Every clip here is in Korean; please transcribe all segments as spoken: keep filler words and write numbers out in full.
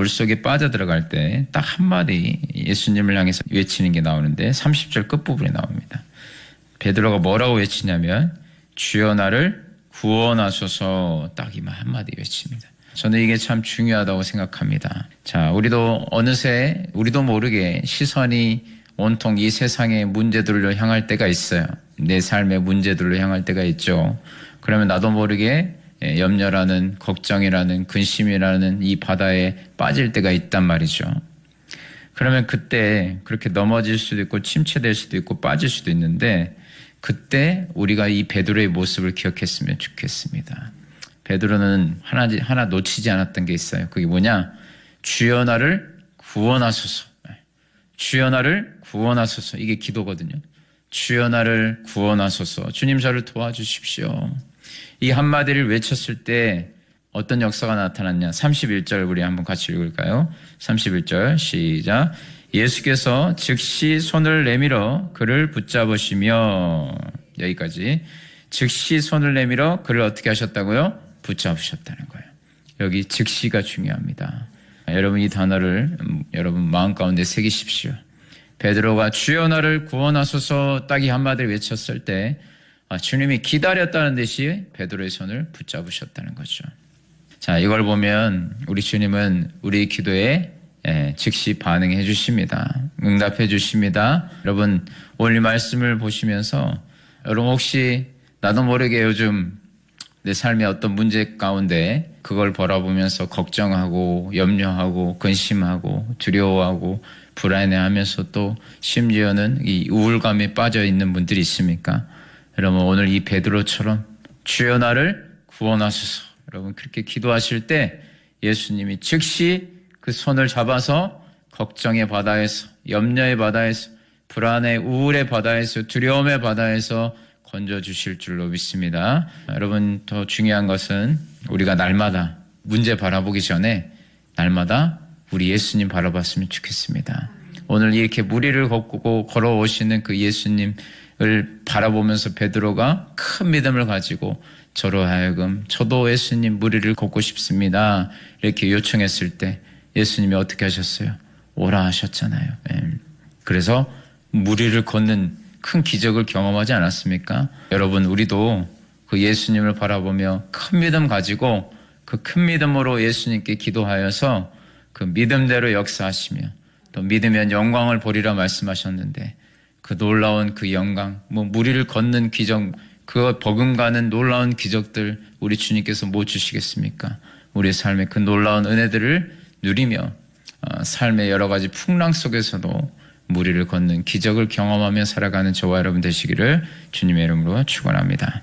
물속에 빠져들어갈 때 딱 한마디 예수님을 향해서 외치는 게 나오는데 삼십 절 끝부분에 나옵니다. 베드로가 뭐라고 외치냐면 주여 나를 구원하소서, 딱 이 한마디 외칩니다. 저는 이게 참 중요하다고 생각합니다. 자, 우리도 어느새 우리도 모르게 시선이 온통 이 세상의 문제들로 향할 때가 있어요. 내 삶의 문제들로 향할 때가 있죠. 그러면 나도 모르게 염려라는, 걱정이라는, 근심이라는 이 바다에 빠질 때가 있단 말이죠. 그러면 그때 그렇게 넘어질 수도 있고 침체될 수도 있고 빠질 수도 있는데, 그때 우리가 이 베드로의 모습을 기억했으면 좋겠습니다. 베드로는 하나, 하나 놓치지 않았던 게 있어요. 그게 뭐냐? 주여 나를 구원하소서. 주여 나를 구원하소서. 이게 기도거든요. 주여 나를 구원하소서. 주님 저를 도와주십시오. 이 한마디를 외쳤을 때 어떤 역사가 나타났냐? 삼십일 절 우리 한번 같이 읽을까요? 삼십일 절 시작. 예수께서 즉시 손을 내밀어 그를 붙잡으시며, 여기까지. 즉시 손을 내밀어 그를 어떻게 하셨다고요? 붙잡으셨다는 거예요. 여기 즉시가 중요합니다. 여러분 이 단어를 여러분 마음 가운데 새기십시오. 베드로가 주여 나를 구원하소서 딱 이 한마디를 외쳤을 때 주님이 기다렸다는 듯이 베드로의 손을 붙잡으셨다는 거죠. 자, 이걸 보면 우리 주님은 우리 기도에 예, 즉시 반응해 주십니다. 응답해 주십니다. 여러분 오늘 이 말씀을 보시면서 여러분 혹시 나도 모르게 요즘 내 삶의 어떤 문제 가운데 그걸 바라보면서 걱정하고 염려하고 근심하고 두려워하고 불안해하면서 또 심지어는 이 우울감에 빠져 있는 분들이 있습니까? 여러분 오늘 이 베드로처럼 주여 나를 구원하소서. 여러분 그렇게 기도하실 때 예수님이 즉시 그 손을 잡아서 걱정의 바다에서, 염려의 바다에서, 불안의 우울의 바다에서, 두려움의 바다에서 건져주실 줄로 믿습니다. 여러분 더 중요한 것은 우리가 날마다 문제 바라보기 전에 날마다 우리 예수님 바라봤으면 좋겠습니다. 오늘 이렇게 무리를 걷고 걸어오시는 그 예수님을 바라보면서 베드로가 큰 믿음을 가지고 저로 하여금 저도 예수님 무리를 걷고 싶습니다. 이렇게 요청했을 때 예수님이 어떻게 하셨어요? 오라 하셨잖아요. 그래서 무리를 걷는 큰 기적을 경험하지 않았습니까? 여러분 우리도 그 예수님을 바라보며 큰 믿음 가지고 그 큰 믿음으로 예수님께 기도하여서 그 믿음대로 역사하시며 또 믿으면 영광을 보리라 말씀하셨는데 그 놀라운 그 영광, 뭐 무리를 걷는 기적, 그 버금가는 놀라운 기적들 우리 주님께서 못 주시겠습니까? 우리 삶의 그 놀라운 은혜들을 누리며 어, 삶의 여러 가지 풍랑 속에서도 무리를 걷는 기적을 경험하며 살아가는 저와 여러분 되시기를 주님의 이름으로 축원합니다.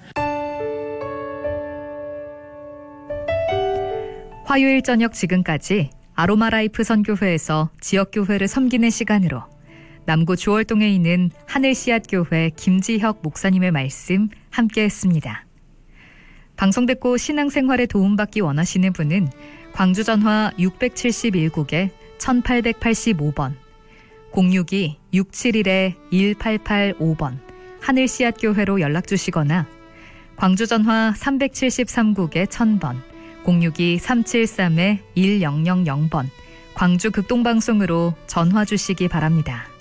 화요일 저녁 지금까지 아로마라이프 선교회에서 지역교회를 섬기는 시간으로 남구 주월동에 있는 하늘씨앗교회 김지혁 목사님의 말씀 함께했습니다. 방송 듣고 신앙생활에 도움받기 원하시는 분은 광주전화 육백칠십일 국에 천팔백팔십오 번, 공육이 육칠일 일팔팔오 번 하늘씨앗교회로 연락주시거나 광주전화 삼백칠십삼 국에 천 번, 공육이 삼칠삼 일영영영 번 광주 극동방송으로 전화 주시기 바랍니다.